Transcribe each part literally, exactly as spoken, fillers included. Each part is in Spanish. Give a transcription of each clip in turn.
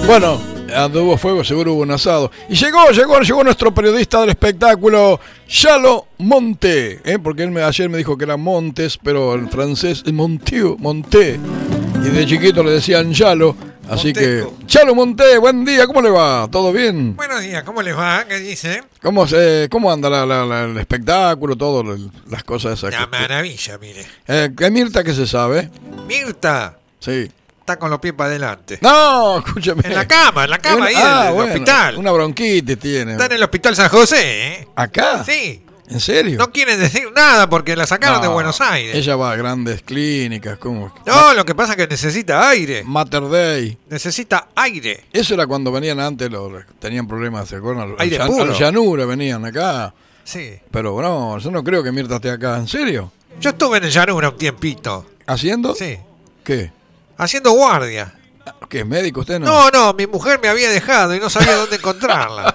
Bueno, donde hubo fuego seguro hubo un asado. Y llegó, llegó, llegó nuestro periodista del espectáculo, Yalo Monté, ¿eh? Porque él me, ayer me dijo que era Montes, pero en francés es Montieu, Monté. Y de chiquito le decían Yalo, así Monteco. Que... Yalo Monté, buen día, ¿cómo le va? ¿Todo bien? Buenos días, ¿cómo les va? ¿Qué dice? ¿Cómo, se, cómo anda la, la, la, el espectáculo, todo, las cosas esas? La que, maravilla, mire. Eh, ¿Qué Mirta qué se sabe? Mirta. Sí. Está con los pies para adelante. No, escúchame. En la cama, en la cama, ahí ah, en el bueno, hospital. Una bronquitis tiene. Está en el hospital San José, ¿eh? ¿Acá? Sí. ¿En serio? No quieren decir nada porque la sacaron no, de Buenos Aires. Ella va a grandes clínicas, ¿cómo? No, lo que pasa es que necesita aire. Mater Dei. Necesita aire. Eso era cuando venían antes, los, tenían problemas, ¿se acuerdan? Aire a, puro. A la llanura venían acá. Sí. Pero no, yo no creo que Mirta esté acá. ¿En serio? Yo estuve en el llanura un tiempito. ¿Haciendo? Sí. ¿Qué? Haciendo guardia. ¿Qué, médico usted no? No, no, mi mujer me había dejado y no sabía dónde encontrarla.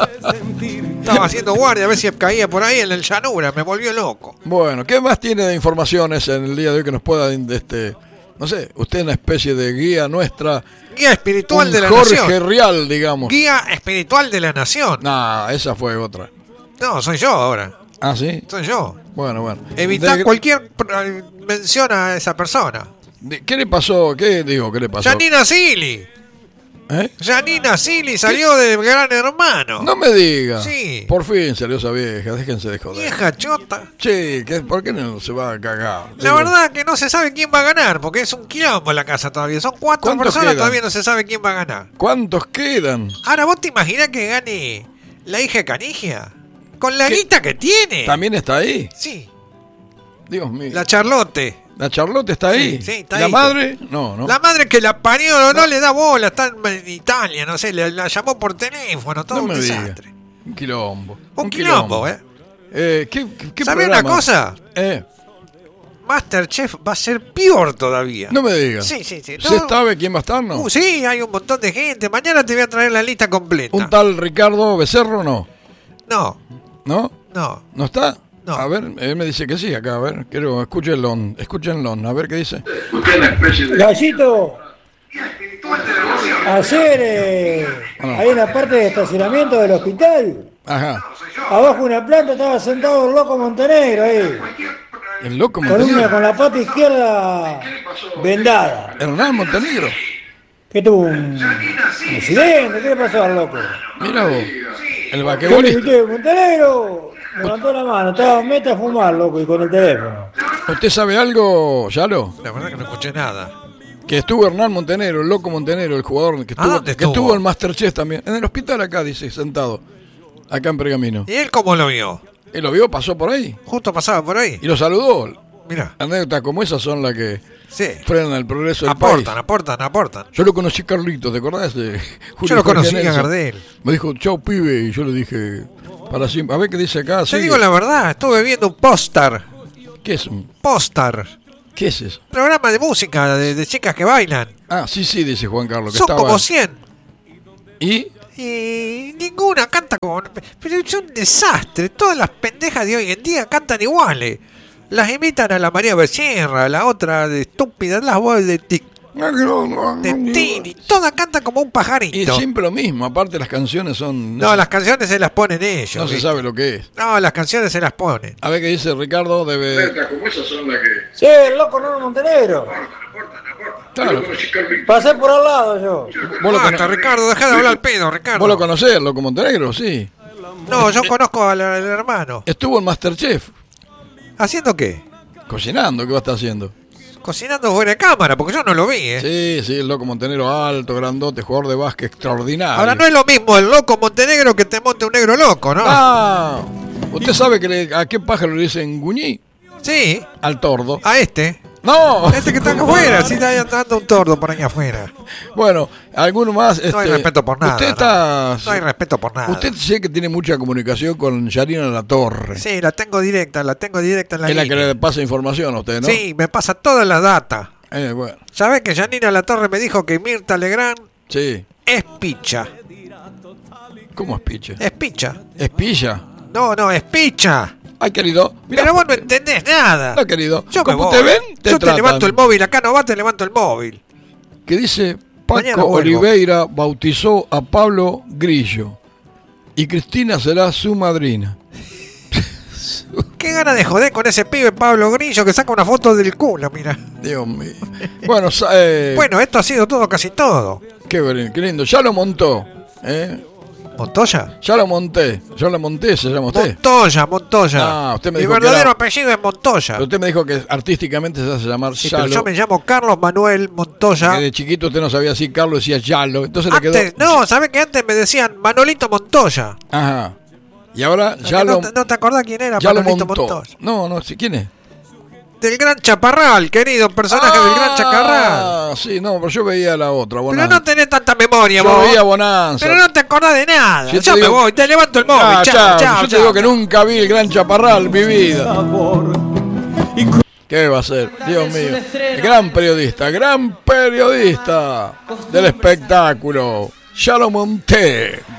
Estaba haciendo guardia a ver si caía por ahí en el llanura, me volvió loco. Bueno, ¿qué más tiene de informaciones en el día de hoy que nos pueda, este, no sé, usted es una especie de guía nuestra? Guía espiritual un de la Jorge nación. Jorge Rial, digamos. Guía espiritual de la nación. No, esa fue otra. No, soy yo ahora. ¿Ah, sí? Soy yo. Bueno, bueno. Evitar de... cualquier mención a esa persona. ¿Qué le pasó? ¿Qué digo? ¿Qué le pasó? Janina Silly. ¿Eh? Janina Silly salió ¿Qué? de Gran Hermano. No me diga. Sí. Por fin salió esa vieja, déjense de joder. Vieja chota. Sí, ¿qué, ¿por qué no se va a cagar? La Digo, verdad que no se sabe quién va a ganar, porque es un quilombo en la casa todavía. Son cuatro personas, quedan? Todavía no se sabe quién va a ganar. ¿Cuántos quedan? Ahora, ¿vos te imaginás que gane la hija de Canigia? Con la guita que tiene. ¿También está ahí? Sí. Dios mío. La Charlotte. ¿La Charlotte está ahí? Sí, sí, está ¿La ahí. ¿La madre? No, no. La madre que la parió no, no le da bola, está en Italia, no sé, la, la llamó por teléfono, todo no un me desastre. Diga. Un quilombo. Un, un quilombo, quilombo, ¿eh? eh ¿Qué, qué, qué ¿Sabés una cosa? Eh. Masterchef va a ser peor todavía. No me digas. Sí, sí, sí. ¿Se no, sabe quién va a estar, no? Uh, sí, hay un montón de gente. Mañana te voy a traer la lista completa. ¿Un tal Ricardo Becerro no? No. ¿No? No. ¿No está? No. A ver, él me dice que sí acá, a ver, quiero, escúchenlo, escúchenlo, a ver qué dice. Gallito, ayer eh, ah. hay una parte de estacionamiento del hospital. Ajá. Abajo una planta estaba sentado el loco Montenegro ahí. ¿El loco con Montenegro? Una, con la pata izquierda vendada. ¿Hernán Montenegro? ¿Qué tuvo un, un accidente? ¿Qué le pasó al loco? Mira vos, el vaquebolista. Montenegro levantó la mano, estaba meta a fumar, loco, y con el teléfono. ¿Usted sabe algo, Yalo? La verdad que no escuché nada. Que estuvo Hernán Montenegro, el loco Montenegro, el jugador que estuvo, que estuvo? estuvo en Masterchef también. En el hospital acá, dice, sentado. Acá en Pergamino. ¿Y él cómo lo vio? Él lo vio, pasó por ahí. Justo pasaba por ahí. Y lo saludó. Mirá. Anécdotas como esas son las que sí. frenan el progreso del aportan, país. Aportan, aportan, aportan. Yo lo conocí Carlito, ¿te acordás? De Julio yo lo conocí a Gardel. Me dijo, chau pibe, y yo le dije, para siempre. A ver qué dice acá. Te sigue. digo la verdad, estuve viendo un póster. ¿Qué es un póster? ¿Qué es eso? Programa de música, de, de chicas que bailan. Ah, sí, sí, dice Juan Carlos. Que Son estaba... como cien. ¿Y? Y ninguna canta como... Pero es un desastre. Todas las pendejas de hoy en día cantan iguales. Las imitan a la María Becerra, a la otra de estúpida, las voces de Tic. De Tini. Todas cantan como un pajarito. Y siempre lo mismo. Aparte las canciones son... No, no las canciones se las ponen ellos. No ¿viste? Se sabe lo que es. No, las canciones se las ponen. A ver qué dice Ricardo. Debe... Como esas son las que... Sí, el loco Hernán Montenegro. Claro. Pasé por al lado yo. ¿Vos lo Basta, Ricardo, dejá de hablar al pedo, Ricardo. ¿Vos lo conocés, loco Montenegro? Sí. No, yo conozco al, al hermano. Estuvo en Masterchef. ¿Haciendo qué? Cocinando, ¿qué va a estar haciendo? Cocinando fuera de cámara, porque yo no lo vi, ¿eh? Sí, sí, el loco Montenegro alto, grandote, jugador de básquet extraordinario. Ahora no es lo mismo el loco Montenegro que te monte un negro loco, ¿no? Ah, ¿usted sabe que le, a qué pájaro le dicen guñí? Sí. Al tordo. A este. No. Este que está acá afuera, si está andando un tordo por allá afuera. Bueno, alguno más. Este, no hay respeto por nada. Usted está. No, no hay respeto por nada. Usted sé que tiene mucha comunicación con Janina Latorre. Sí, la tengo directa, la tengo directa en la Es la línea. que le pasa información a usted, ¿no? Sí, me pasa toda la data. Eh, bueno. ¿Sabés que Janina Latorre me dijo que Mirta Legrand sí. es picha? ¿Cómo es picha? Es picha. ¿Es pilla? No, no, es picha. Ay, querido. Mirá, pero vos no entendés nada. No, querido. Yo ¿Cómo te ven? Te Yo tratan. te levanto el móvil, acá no va, te levanto el móvil. ¿Qué dice? Mañana Paco vuelvo. Oliveira bautizó a Pablo Grillo y Cristina será su madrina. Qué gana de joder con ese pibe Pablo Grillo que saca una foto del culo, mira. Dios mío. Bueno, sa- eh, Bueno, esto ha sido todo, casi todo. qué, ver- qué lindo. Ya lo montó. ¿eh? ¿Montoya? Ya lo monté. Ya lo monté, se llama usted. Montoya, Montoya. Ah, usted me Mi dijo que verdadero era- apellido es Montoya. Pero usted me dijo que artísticamente se hace llamar Sí, pero Yalo. yo me llamo Carlos Manuel Montoya. Que de chiquito usted no sabía si Carlos decía Yalo. Entonces le Antes, quedó. no, ¿sabes que antes me decían Manolito Montoya? Ajá. Y ahora ¿No ya lo, te, ¿No te acordás quién era ya lo Manolito montó. Montoya? No, no, sí, ¿quién es? Del Gran Chaparral, querido personaje del Gran Chaparral. Ah, sí, no, pero yo veía la otra, Pero Bonanza. no tenés tanta memoria, yo vos. veía Bonanza. Pero no te acordás de nada. Yo te Yo me digo- voy, te levanto el móvil. Ah, chao, chao, chao, yo te chao, digo que chao. nunca vi el Gran Chaparral en mi vida. ¿Qué va a ser? Dios mío. Gran periodista, gran periodista del espectáculo. Ya lo monté.